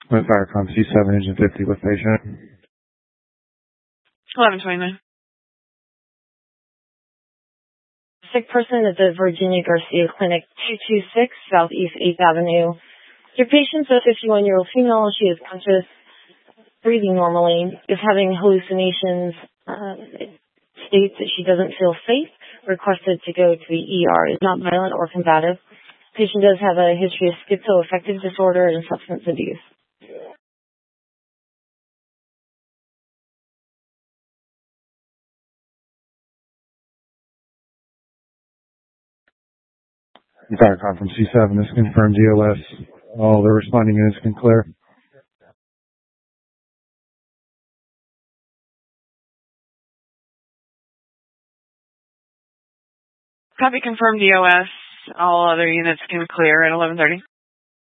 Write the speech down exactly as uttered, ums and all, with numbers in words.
With Viacom C seven Engine fifty with patient. eleven twenty-nine. Sick person at the Virginia Garcia Clinic, two two six Southeast eighth Avenue. Your patient's a fifty-one-year-old female. She is conscious, breathing normally, is having hallucinations, uh, states that she doesn't feel safe, requested to go to the E R. Is not violent or combative. Patient does have a history of schizoaffective disorder and substance abuse. Viacom from C seven is confirmed D O S. All the responding units can clear. Copy confirmed D O S. All other units can clear at eleven thirty.